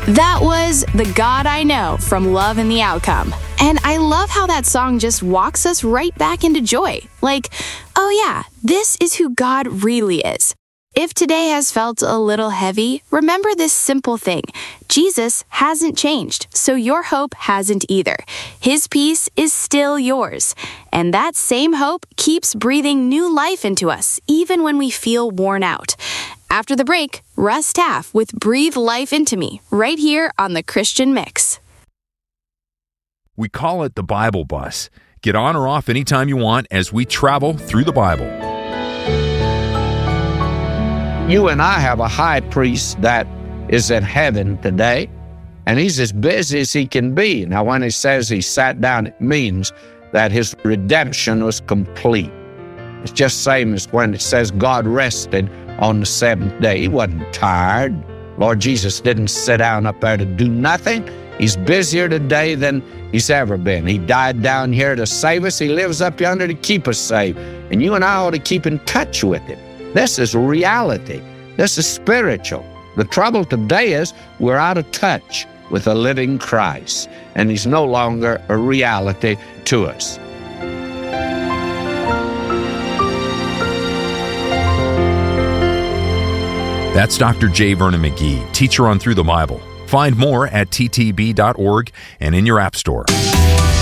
That was The God I Know from Love and the Outcome. And I love how that song just walks us right back into joy. Like, oh yeah, this is who God really is. If today has felt a little heavy, remember this simple thing. Jesus hasn't changed, so your hope hasn't either. His peace is still yours. And that same hope keeps breathing new life into us, even when we feel worn out. After the break, Russ Taff with Breathe Life Into Me, right here on The Christian Mix. We call it the Bible Bus. Get on or off anytime you want as we travel through the Bible. You and I have a high priest that is in heaven today, and he's as busy as he can be. Now, when he says he sat down, it means that his redemption was complete. It's just the same as when it says God rested on the seventh day. He wasn't tired. Lord Jesus didn't sit down up there to do nothing. He's busier today than he's ever been. He died down here to save us. He lives up yonder to keep us safe. And you and I ought to keep in touch with him. This is reality. This is spiritual. The trouble today is we're out of touch with the living Christ, and he's no longer a reality to us. That's Dr. J. Vernon McGee, teacher on Through the Bible. Find more at ttb.org and in your app store.